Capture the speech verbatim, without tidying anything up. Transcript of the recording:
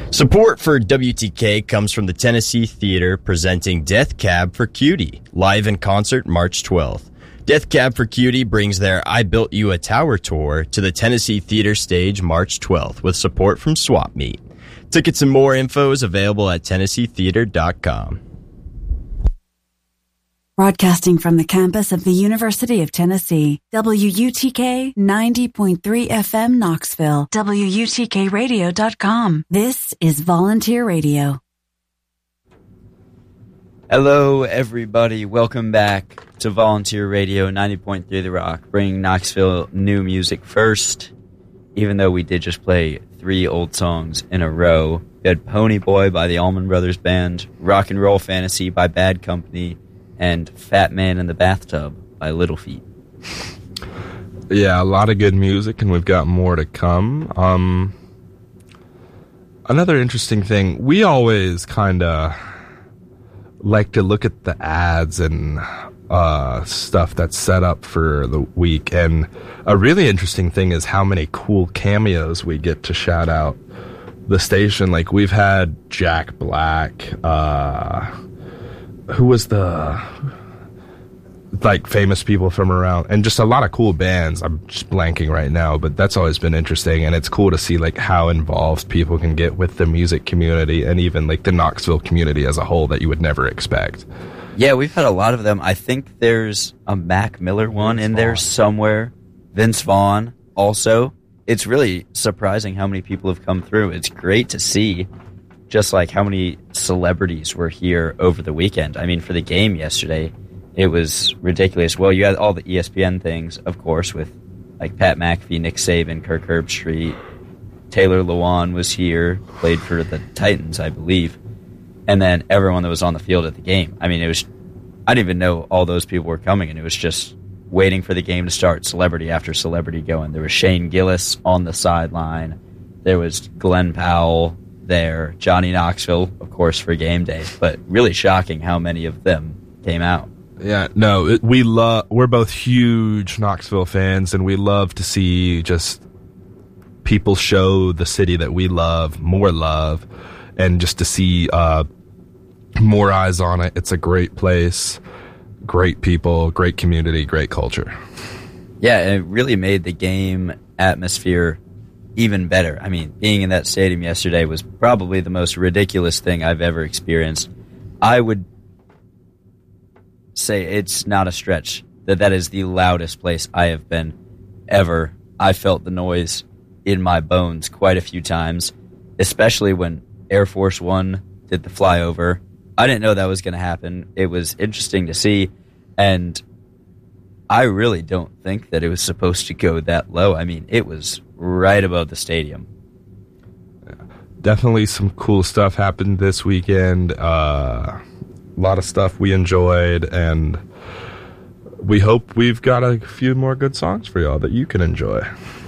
Support for W T K comes from the Tennessee Theater presenting Death Cab for Cutie, live in concert March twelfth. Death Cab for Cutie brings their I Built You a Tower tour to the Tennessee Theater stage March twelfth with support from Swap Meet. Tickets and more info is available at tennessee theater dot com. Broadcasting from the campus of the University of Tennessee, W U T K ninety point three F M Knoxville, W U T K radio dot com. This is Volunteer Radio. Hello, everybody. Welcome back to Volunteer Radio ninety point three The Rock, bringing Knoxville new music first. Even though we did just play three old songs in a row, we had Pony Boy by the Allman Brothers Band, Rock and Roll Fantasy by Bad Company, and Fat Man in the Bathtub by Little Feat. Yeah, a lot of good music, and we've got more to come. Um, another interesting thing, we always kind of like to look at the ads and uh, stuff that's set up for the week, and a really interesting thing is how many cool cameos we get to shout out the station. Like, we've had Jack Black, uh... who was the, like, famous people from around, and just a lot of cool bands. I'm just blanking right now, but that's always been interesting, and it's cool to see, like, how involved people can get with the music community and even, like, the Knoxville community as a whole that you would never expect. Yeah, we've had a lot of them. I think there's a Mac Miller one Vince in there Vaughn. somewhere. Vince Vaughn also. It's really surprising how many people have come through. It's great to see just like how many celebrities were here over the weekend. I mean, for the game yesterday, it was ridiculous. Well, you had all the E S P N things, of course, with like Pat McAfee, Nick Saban, Kirk Herbstreit. Taylor Lewan was here, played for the Titans, I believe. And then everyone that was on the field at the game. I mean, it was, I didn't even know all those people were coming, and it was just waiting for the game to start, celebrity after celebrity going. There was Shane Gillis on the sideline. There was Glenn Powell there, Johnny Knoxville, of course, for game day, but really shocking how many of them came out. Yeah, no, it, we love, we're both huge Knoxville fans, and we love to see just people show the city that we love more love, and just to see uh, more eyes on it. It's a great place, great people, great community, great culture. Yeah, and it really made the game atmosphere even better. I mean, being in that stadium yesterday was probably the most ridiculous thing I've ever experienced. I would say it's not a stretch that that is the loudest place I have been ever. I felt the noise in my bones quite a few times, especially when Air Force One did the flyover. I didn't know that was going to happen. It was interesting to see, and I really don't think that it was supposed to go that low. I mean, it was right above the stadium. Yeah, definitely some cool stuff happened this weekend. Uh, a lot of stuff we enjoyed, and we hope we've got a few more good songs for y'all that you can enjoy.